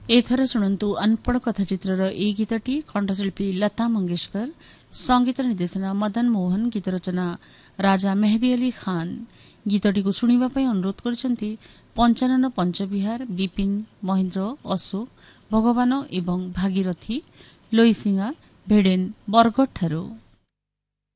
एथर शुणन्तु अनपढ़ कथाचित्रर ए गीतटी कण्ठशिल्पी लता मंगेशकर, संगीत निर्देशना मदन मोहन, गीत रचना राजा मेहदी अली खान। गीतटी शुणा अनुरोध କରିଛନ୍ତି पंचानन पंचविहार, विपिन महेन्द्र, अशोक भगवान एवं भागीरथी लोईसिंगा भेडेन बरगढ़ ठारू।